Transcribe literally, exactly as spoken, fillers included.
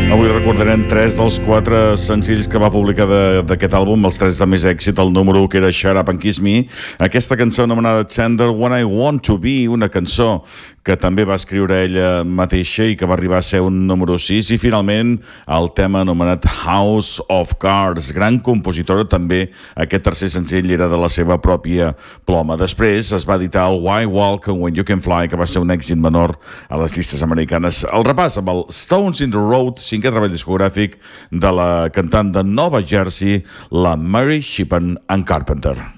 Avui recordarem tres dels quatre senzills que va publicar d'aquest àlbum, els tres de més èxit. El número u, que era Shut Up and Kiss Me, aquesta cançó anomenada Tender When I Want to Be, una cançó que també va escriure ella mateixa i que va arribar a ser un número sis, i finalment el tema anomenat House of Cards, gran compositora també. Aquest tercer senzill era de la seva pròpia ploma. Després es va editar el Why Walk When You Can Fly, que va ser un èxit menor a les llistes americanes. El repàs amb el Stones in the Road, cinquè treball discogràfic de la cantant de Nova Jersey, la Mary Shipman and Carpenter.